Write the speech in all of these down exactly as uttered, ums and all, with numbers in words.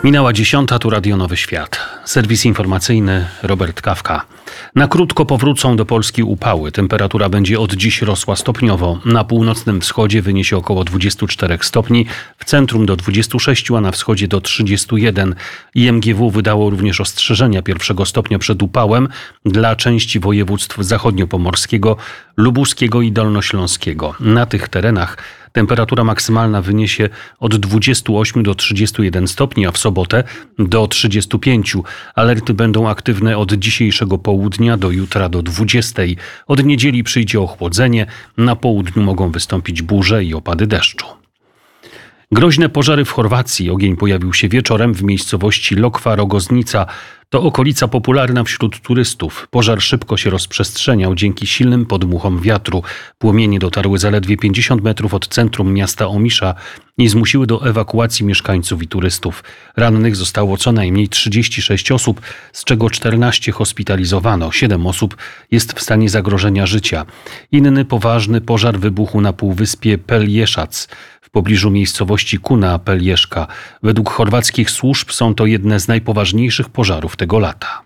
Minęła dziesiąta, tu Radio Nowy Świat. Serwis informacyjny Robert Kawka. Na krótko powrócą do Polski upały. Temperatura będzie od dziś rosła stopniowo. Na północnym wschodzie wyniesie około dwadzieścia cztery stopni, w centrum do dwudziestu sześciu, a na wschodzie do trzydziestu jeden. I M G W wydało również ostrzeżenia pierwszego stopnia przed upałem dla części województw zachodniopomorskiego, lubuskiego i dolnośląskiego. Na tych terenach temperatura maksymalna wyniesie od dwudziestu ośmiu do trzydziestu jeden stopni, a w sobotę do trzydziestu pięciu. Alerty będą aktywne od dzisiejszego południa do jutra do dwudziestej. Od niedzieli przyjdzie ochłodzenie. Na południu mogą wystąpić burze i opady deszczu. Groźne pożary w Chorwacji. Ogień pojawił się wieczorem w miejscowości Lokva Rogoznica. To okolica popularna wśród turystów. Pożar szybko się rozprzestrzeniał dzięki silnym podmuchom wiatru. Płomienie dotarły zaledwie pięćdziesiąt metrów od centrum miasta Omisza i zmusiły do ewakuacji mieszkańców i turystów. Rannych zostało co najmniej trzydzieści sześć osób, z czego czternaście hospitalizowano. siedem osób jest w stanie zagrożenia życia. Inny poważny pożar wybuchł na półwyspie Pelješac w pobliżu miejscowości Kuna Pelješka. Według chorwackich służb są to jedne z najpoważniejszych pożarów tego lata.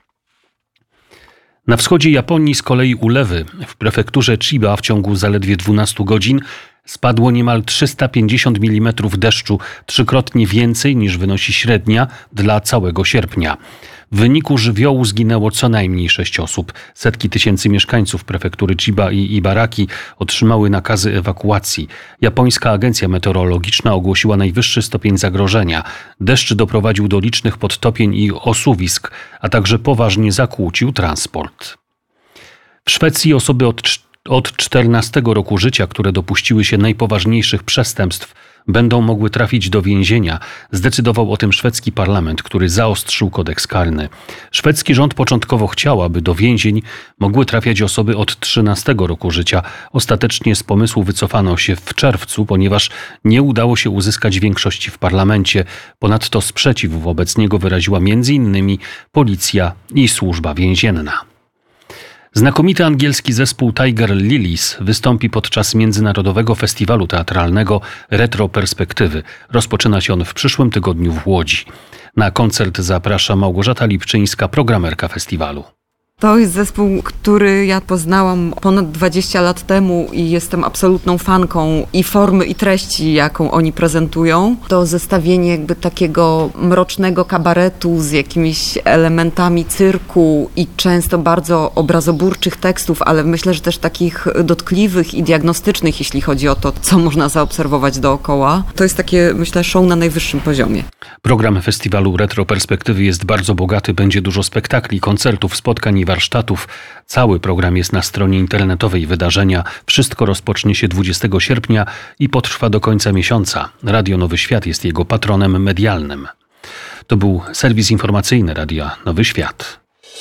Na wschodzie Japonii z kolei ulewy. W prefekturze Chiba w ciągu zaledwie dwunastu godzin spadło niemal trzysta pięćdziesiąt milimetrów deszczu, trzykrotnie więcej niż wynosi średnia dla całego sierpnia. W wyniku żywiołu zginęło co najmniej sześć osób. Setki tysięcy mieszkańców prefektury Chiba i Ibaraki otrzymały nakazy ewakuacji. Japońska agencja meteorologiczna ogłosiła najwyższy stopień zagrożenia. Deszcz doprowadził do licznych podtopień i osuwisk, a także poważnie zakłócił transport. W Szwecji osoby od Od czternastego roku życia, które dopuściły się najpoważniejszych przestępstw, będą mogły trafić do więzienia. Zdecydował o tym szwedzki parlament, który zaostrzył kodeks karny. Szwedzki rząd początkowo chciał, aby do więzień mogły trafiać osoby od trzynastego roku życia. Ostatecznie z pomysłu wycofano się w czerwcu, ponieważ nie udało się uzyskać większości w parlamencie. Ponadto sprzeciw wobec niego wyraziła między innymi policja i służba więzienna. Znakomity angielski zespół Tiger Lilies wystąpi podczas Międzynarodowego Festiwalu Teatralnego Retro Perspektywy. Rozpoczyna się on w przyszłym tygodniu w Łodzi. Na koncert zaprasza Małgorzata Lipczyńska, programerka festiwalu. To jest zespół, który ja poznałam ponad dwadzieścia lat temu i jestem absolutną fanką i formy, i treści, jaką oni prezentują. To zestawienie jakby takiego mrocznego kabaretu z jakimiś elementami cyrku i często bardzo obrazoburczych tekstów, ale myślę, że też takich dotkliwych i diagnostycznych, jeśli chodzi o to, co można zaobserwować dookoła. To jest takie, myślę, show na najwyższym poziomie. Program festiwalu Retro Perspektywy jest bardzo bogaty. Będzie dużo spektakli, koncertów, spotkań i warsztatów. Cały program jest na stronie internetowej wydarzenia. Wszystko rozpocznie się dwudziestego sierpnia i potrwa do końca miesiąca. Radio Nowy Świat jest jego patronem medialnym. To był serwis informacyjny Radia Nowy Świat.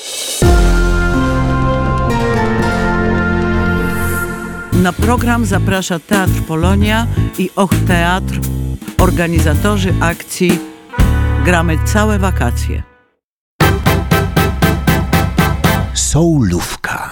Na program zaprasza Teatr Polonia i Och Teatr, organizatorzy akcji Gramy całe wakacje. Soulówka.